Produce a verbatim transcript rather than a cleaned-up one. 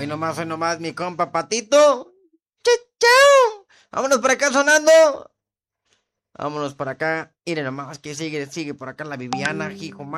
Hoy nomás, hoy nomás, mi compa Patito. ¡Chau! Vámonos por acá sonando. Vámonos por acá. Miren nomás que sigue, sigue por acá la Viviana, hijo.